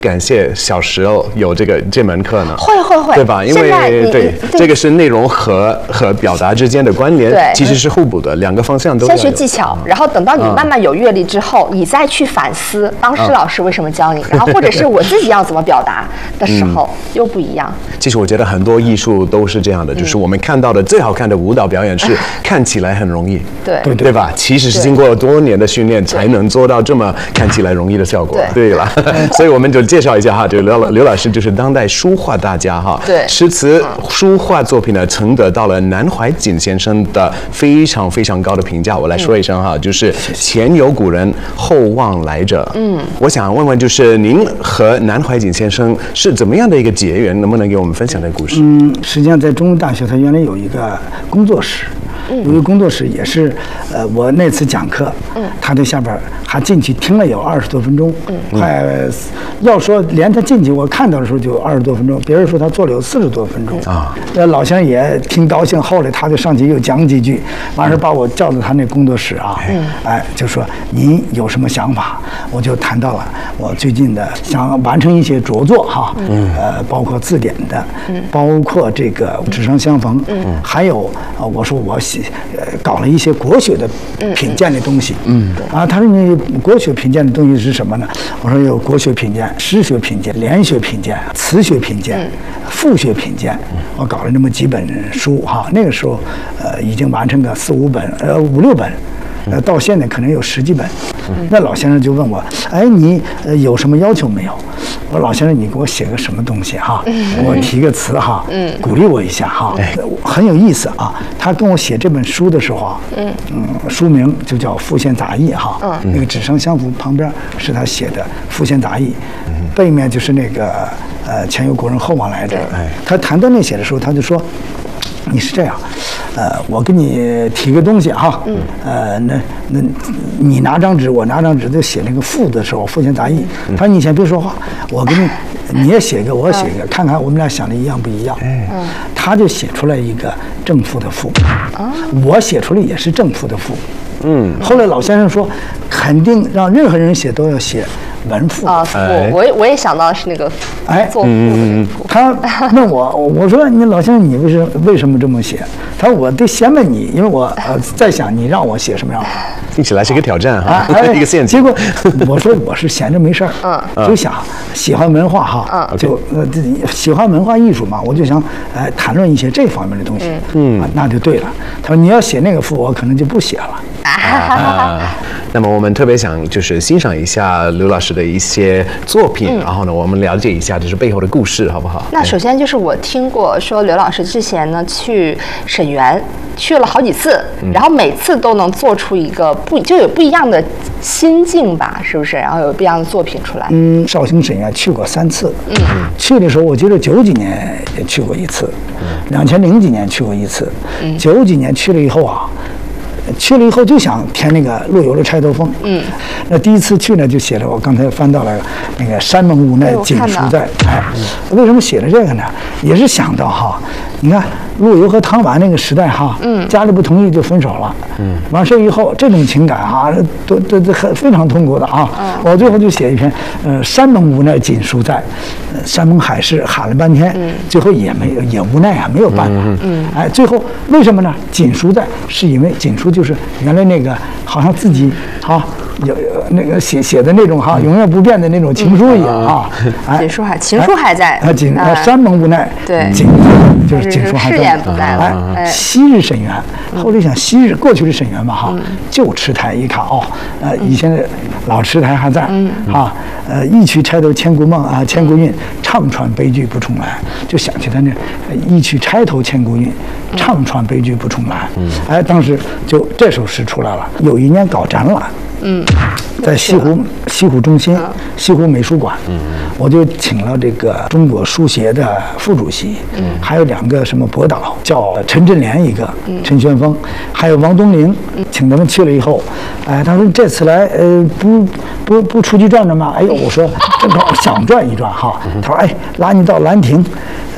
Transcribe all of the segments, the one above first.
感谢小时候有这门课呢？ 会， 对吧？因为对这个是内容和表达之间的关联，其实是互补的，两个方向都要有。 先学技巧，然后等到你慢慢有阅历之后，你再去反思当时老师为什么教你，然后或者是我自己要怎么表达的时候又不一样。 其实我觉得很多艺术都是这样的，就是我们看到的最好看的舞蹈表演是看起来很容易，对吧？其实是经过多年的训练才能做到这么看起来容易的效果。对了，所以我们就介绍一下哈，这个刘老师就是当代书画大家哈， 对， 诗词书画作品呢，曾得到了南怀瑾先生的非常非常高的评价。我来说一声哈，就是前有古人，后望来者。我想问问，就是您和南怀瑾先生是怎么样的一个结缘？能不能给我们分享这个故事？ 实际上在中国大学，他原来有一个工作室。有一个工作室也是，我那次讲课，他在下边还进去听了有20多分钟，快要说连他进去我看到的时候就20多分钟，别人说他做了有40多分钟啊。老先生也挺高兴，后来他就上去又讲几句，完事把我叫到他那工作室啊，就说您有什么想法？我就谈到了我最近的想完成一些着作哈，包括字典的，包括这个纸上相逢，还有我说我搞了一些国学的品鉴的东西，他说你国学品鉴的东西是什么呢？我说有国学品鉴、诗学品鉴、联学品鉴、词学品鉴、赋学品鉴，我搞了那么几本书哈。那个时候已经完成个4、5本，5、6本。到现在可能有10几本，那老先生就问我，哎，你有什么要求没有？我说老先生，你给我写个什么东西哈？给我提个词哈，鼓励我一下哈，很有意思啊。他跟我写这本书的时候啊，书名就叫《复现杂艺》哈，那个纸上相符旁边是他写的《复现杂艺》，背面就是那个前有古人后望来者。他谈到那写的时候，他就说。你是这样，我给你提个东西哈，那你拿张纸，我拿张纸，就写那个赋的时候，复现杂艺。他说你先别说话，我给你也写一个，我写一个，看看我们俩想的一样不一样。他就写出来一个正赋的赋，我写出来也是正赋的赋。后来老先生说，肯定让任何人写都要写文赋啊，赋。我也想到的是那个做赋的赋。 他问我说你老先生你为什么这么写？他说我得先问你，因为我在想你让我写什么样。 听起来是一个挑战哈，一个陷阱。 结果我说我是闲着没事儿，就想喜欢文化哈，就喜欢文化艺术嘛，我就想谈论一些这方面的东西。那就对了。他说你要写那个赋，我可能就不写了。 那么我们特别想就是欣赏一下刘老师的一些作品，然后呢，我们了解一下就是背后的故事，好不好？ 那首先就是我听过说刘老师之前呢去沈园去了好几次，然后每次都能做出一个就有不一样的心境吧，是不是？然后有不一样的作品出来。 绍兴沈园去过3次。去的时候我记得90几年也去过1次，2000几年去过1次，90几年去了以后啊。去了以后就想填那个陆游的《钗头凤》。那第一次去呢，就写了我刚才翻到了那个山盟无奈锦书在。为什么写了这个呢？也是想到哈，你看陆游和唐婉那个时代哈，家里不同意就分手了。完事以后这种情感哈，都很非常痛苦的啊。我最后就写一篇山盟无奈锦书在，山盟海誓喊了半天，最后也无奈啊，没有办法。最后为什么呢？锦书在是因为锦书就是原来那个好像自己有那个写的那种永远不变的那种情书一样啊。 情书还在。 山盟无奈， 对， 就是锦书还在。 誓言不在了。 昔日沈园，后来想昔日过去的沈园嘛旧池台一看以前的老池台还在一曲钗头千古梦千古韵，唱穿悲剧不重来，就想起他那一曲钗头千古韵，唱穿悲剧不重来。当时就这首诗出来了。有一年搞展览，在西湖中心西湖美术馆，我就请了这个中国书协的副主席，还有2个什么博导，叫陈振联一个，陈玄峰，还有王东陵，请他们去了以后，他说这次来不出去转转吗？我说正好想转一转哈。他说拉你到兰亭，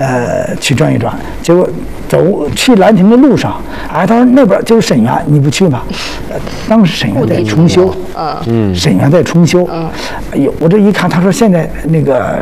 去转一转。结果去兰亭的路上，哎，他说那边就是沈园，你不去吗？当时沈园在重修，沈园在重修。哎呦，我这一看，他说现在那个